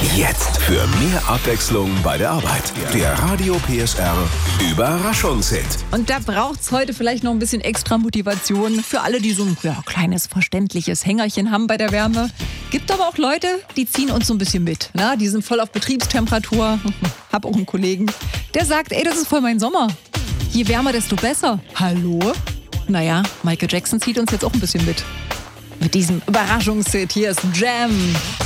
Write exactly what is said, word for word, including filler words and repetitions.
Jetzt für mehr Abwechslung bei der Arbeit. Der Radio P S R Überraschungshit. Und da braucht es heute vielleicht noch ein bisschen extra Motivation für alle, die so ein ja, kleines, verständliches Hängerchen haben bei der Wärme. Gibt aber auch Leute, die ziehen uns so ein bisschen mit. Na, die sind voll auf Betriebstemperatur. Hab auch einen Kollegen, der sagt, ey, das ist voll mein Sommer. Je wärmer, desto besser. Hallo? Naja, Michael Jackson zieht uns jetzt auch ein bisschen mit. Mit diesem Überraschungshit. Hier ist Jam.